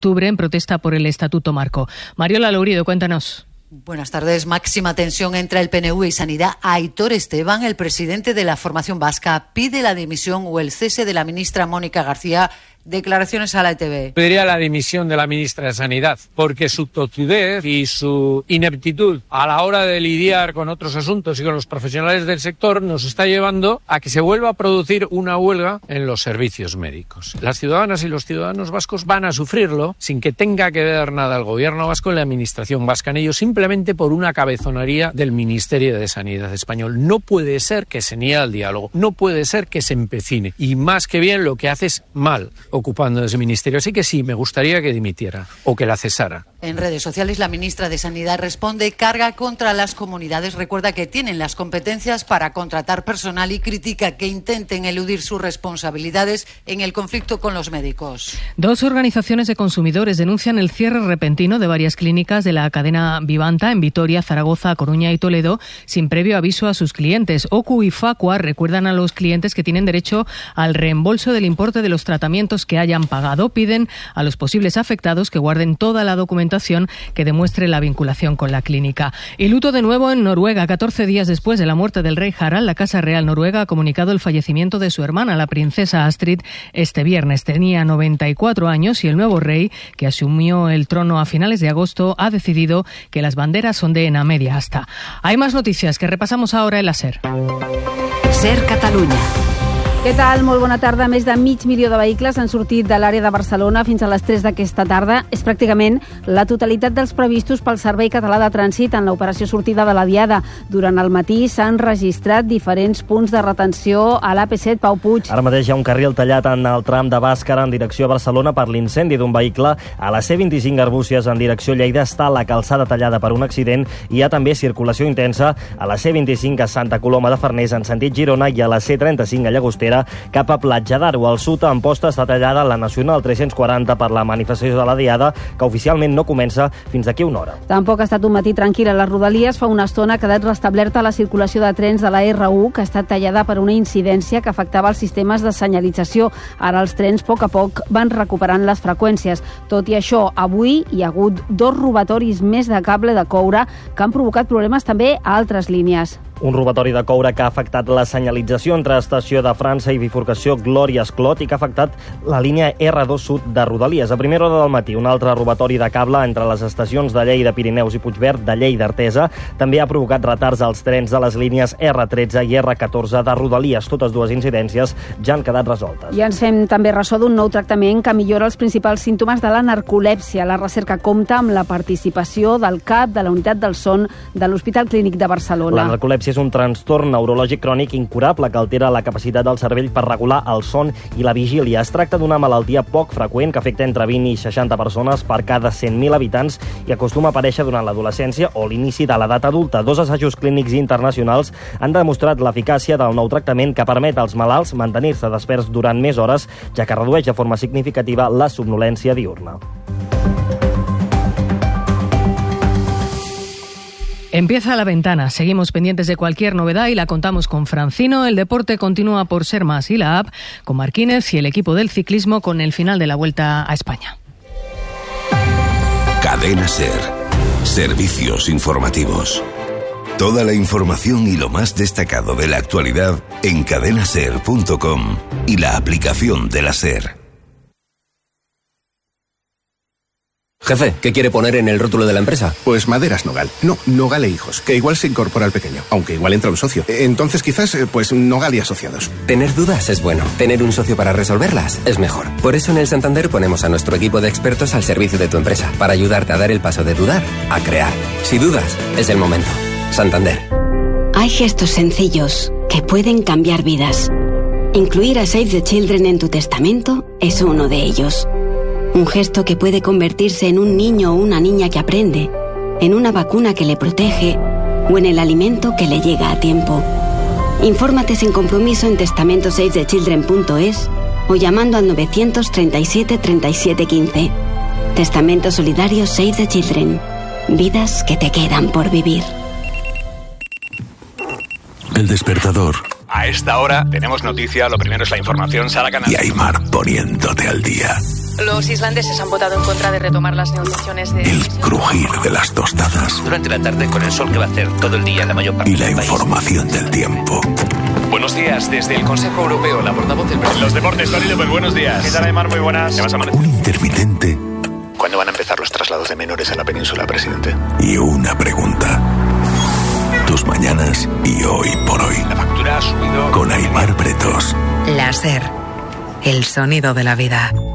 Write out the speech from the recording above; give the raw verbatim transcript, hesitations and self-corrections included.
octubre en protesta por el Estatuto Marco. Mariola Lourido, cuéntanos. Buenas tardes. Máxima tensión entre el P N V y Sanidad. Aitor Esteban, el presidente de la formación vasca, pide la dimisión o el cese de la ministra Mónica García. Declaraciones a la E T V. Pediría la dimisión de la ministra de Sanidad, porque su totudez y su ineptitud a la hora de lidiar con otros asuntos y con los profesionales del sector nos está llevando a que se vuelva a producir una huelga en los servicios médicos. Las ciudadanas y los ciudadanos vascos van a sufrirlo sin que tenga que ver nada el gobierno vasco y la administración vasca en ello, simplemente por una cabezonería del Ministerio de Sanidad español. No puede ser que se niegue al diálogo, no puede ser que se empecine, y más que bien lo que hace es mal ocupando ese ministerio. Así que sí, me gustaría que dimitiera o que la cesara. En redes sociales, la ministra de Sanidad responde: carga contra las comunidades. Recuerda que tienen las competencias para contratar personal y critica que intenten eludir sus responsabilidades en el conflicto con los médicos. Dos organizaciones de consumidores denuncian el cierre repentino de varias clínicas de la cadena Vivanta en Vitoria, Zaragoza, Coruña y Toledo sin previo aviso a sus clientes. OCU y Facua recuerdan a los clientes que tienen derecho al reembolso del importe de los tratamientos que hayan pagado. Piden a los posibles afectados que guarden toda la documentación que demuestre la vinculación con la clínica. Y luto de nuevo en Noruega. catorce días después de la muerte del rey Harald, la Casa Real noruega ha comunicado el fallecimiento de su hermana, la princesa Astrid, este viernes. Tenía noventa y cuatro años y el nuevo rey, que asumió el trono a finales de agosto, ha decidido que las banderas ondeen a media asta. Hay más noticias que repasamos ahora en la SER. SER Catalunya. Què tal? Molt bona tarda. Més de mig milió de vehicles han sortit de l'àrea de Barcelona fins a les tres d'aquesta tarda. És pràcticament la totalitat dels previstos pel Servei Català de Trànsit en l'operació sortida de la Diada. Durant el matí s'han registrat diferents punts de retenció a l'A P set Pau Puig. Ara mateix hi ha un carril tallat en el tram de Bàscara en direcció a Barcelona per l'incendi d'un vehicle. A la C vint-i-cinc Arbúcies en direcció a Lleida està la calçada tallada per un accident i hi ha també circulació intensa a la C vint-i-cinc a Santa Coloma de Farners en sentit Girona i a la C trenta-cinc a Llagostera cap a Platja d'Aro. Al sud, a Amposta, està tallada la Nacional tres-cents quaranta per la manifestació de la Diada, que oficialment no comença fins d'aquí una hora. Tampoc ha estat un matí tranquil a les Rodalies. Fa una estona ha quedat restablerta la circulació de trens de la R u, que ha estat tallada per una incidència que afectava els sistemes de senyalització. Ara els trens, a poc a poc, van recuperant les freqüències. Tot i això, avui hi ha hagut dos robatoris més de cable de coure que han provocat problemes també a altres línies. Un robatori de coure que ha afectat la senyalització entre Estació de França i bifurcació Glòria-Esclot i que ha afectat la línia R dos Sud de Rodalies. A primera hora del matí, un altre robatori de cable entre les estacions de Lleida, Pirineus i Puigverd de Lleida Artesa també ha provocat retards als trens de les línies R tretze i R catorze de Rodalies. Totes dues incidències ja han quedat resoltes. I ens fem també ressò d'un nou tractament que millora els principals símptomes de la narcolèpsia. La recerca compta amb la participació del C A P de la Unitat del Son de l'Hospital Clínic de Barcelona. La narcolèpsia és un trastorn neurològic crònic incurable que altera la capacitat del cervell per regular el son i la vigília. Es tracta d'una malaltia poc freqüent que afecta entre vint i seixanta persones per cada cent mil habitants i acostuma a aparèixer durant l'adolescència o l'inici de l'edat adulta. Dos assajos clínics internacionals han demostrat l'eficàcia del nou tractament que permet als malalts mantenir-se desperts durant més hores, ja que redueix de forma significativa la somnolència diurna. Empieza la ventana. Seguimos pendientes de cualquier novedad y la contamos con Francino. El deporte continúa por ser más y la app con Marquínez y el equipo del ciclismo con el final de la Vuelta a España. Cadena SER. Servicios informativos. Toda la información y lo más destacado de la actualidad en cadena ser punto com y la aplicación de la SER. Jefe, ¿qué quiere poner en el rótulo de la empresa? Pues Maderas Nogal. No, Nogal e Hijos, que igual se incorpora al pequeño, aunque igual entra un socio. Entonces quizás, pues Nogal y Asociados. Tener dudas es bueno. Tener un socio para resolverlas es mejor. Por eso en el Santander ponemos a nuestro equipo de expertos al servicio de tu empresa, para ayudarte a dar el paso de dudar a crear. Si dudas, es el momento. Santander. Hay gestos sencillos que pueden cambiar vidas. Incluir a Save the Children en tu testamento es uno de ellos. Un gesto que puede convertirse en un niño o una niña que aprende, en una vacuna que le protege o en el alimento que le llega a tiempo. Infórmate sin compromiso en testamento save the children punto es o llamando al novecientos treinta y siete treinta y siete quince. Testamento solidario Save the Children. Vidas que te quedan por vivir. El despertador. A esta hora tenemos noticia, lo primero es la información, Sara Canal. Y Aymar poniéndote al día. Los islandeses han votado en contra de retomar las negociaciones de... El crujir de las tostadas. Durante la tarde con el sol que va a hacer todo el día en la mayor parte y la del país. Información del tiempo. Buenos días, desde el Consejo Europeo, la portavoz del... Los deportes, Tony López, buenos días. ¿Qué tal, Aymar? Muy buenas. ¿Qué vas a amanecer? Un intermitente. ¿Cuándo van a empezar los traslados de menores a la península, presidente? Y una pregunta. Tus mañanas y hoy por hoy. La factura ha subido. Con Aymar Bretos. La SER, el sonido de la vida.